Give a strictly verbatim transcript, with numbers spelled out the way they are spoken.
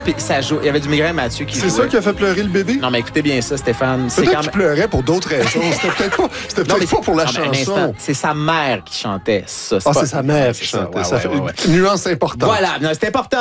Puis ça joue. Il y avait du Migraine Mathieu qui C'est jouait. ça qui a fait pleurer le bébé? Non, mais écoutez bien ça, Stéphane. C'est Peut-être quand qu'il même... pleurait pour d'autres raisons. C'était peut-être pas, c'était Non, peut-être mais pas pour la non, mais un chanson. instant, c'est sa mère qui chantait ça. Ah, pas- c'est sa mère qui C'est ça, chantait. ouais, Ça ouais, fait ouais, ouais. une nuance importante. Voilà, non, c'est important.